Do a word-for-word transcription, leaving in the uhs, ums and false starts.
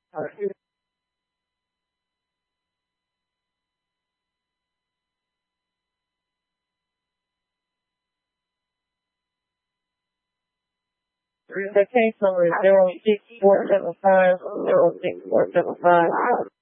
The case number is zero six four seven five zero six four seven five.